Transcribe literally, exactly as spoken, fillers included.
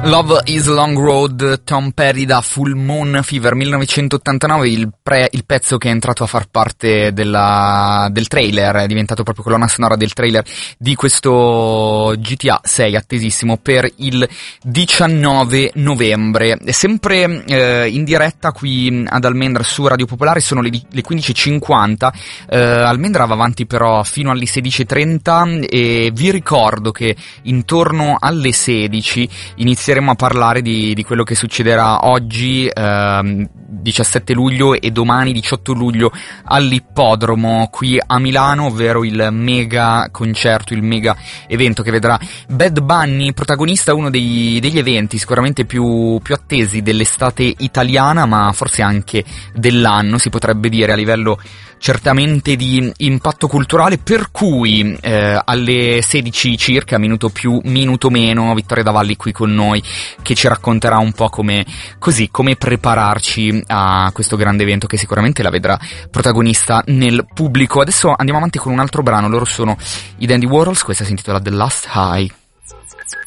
Love is a Long Road, Tom Petty da Full Moon Fever millenovecentottantanove, il, pre, il pezzo che è entrato a far parte della, del trailer, è diventato proprio colonna sonora del trailer di questo G T A sei attesissimo per il diciannove novembre. È sempre eh, in diretta qui ad Almendra su Radio Popolare, sono le, le quindici e cinquanta, eh, Almendra va avanti però fino alle sedici e trenta e vi ricordo che intorno alle sedici inizieremo a parlare di, di quello che succederà oggi ehm, diciassette luglio e domani diciotto luglio all'Ippodromo qui a Milano, ovvero il mega concerto, il mega evento che vedrà Bad Bunny protagonista, uno dei, degli eventi sicuramente più, più attesi dell'estate italiana, ma forse anche dell'anno, si potrebbe dire, a livello certamente di impatto culturale, per cui eh, alle sedici circa, minuto più, minuto meno, Vittoria Davalli qui con noi, che ci racconterà un po' come, così, come prepararci a questo grande evento che sicuramente la vedrà protagonista nel pubblico. Adesso andiamo avanti con un altro brano, loro sono i Dandy Warhols, questa si intitola The Last High.